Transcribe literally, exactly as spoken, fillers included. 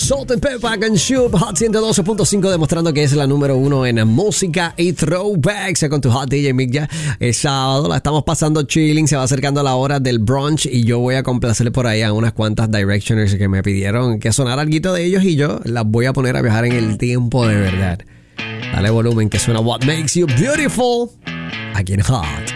Salt and Pepper con Shoop, Hot ciento doce punto cinco, demostrando que es la número uno en música y throwbacks. Con tu Hot D J Mick ya es sábado, la estamos pasando chilling, se va acercando la hora del brunch y yo voy a complacerle por ahí a unas cuantas Directioners que me pidieron que sonara algo de ellos y yo las voy a poner a viajar en el tiempo de verdad. Dale volumen que suena What Makes You Beautiful aquí en Hot.